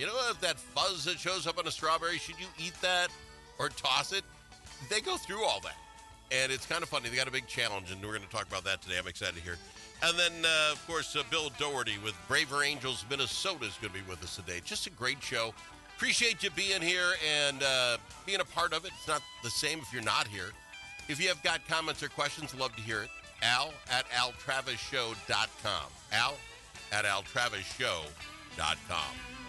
You know, if that fuzz that shows up on a strawberry, should you eat that or toss it? They go through all that. And it's kind of funny. They got a big challenge, and we're going to talk about that today. I'm excited to hear. And then, of course, Bill Doherty with Braver Angels, Minnesota is going to be with us today. Just a great show. Appreciate you being here and being a part of it. It's not the same if you're not here. If you have got comments or questions, love to hear it. Al@altravisshow.com. Al@altravisshow.com.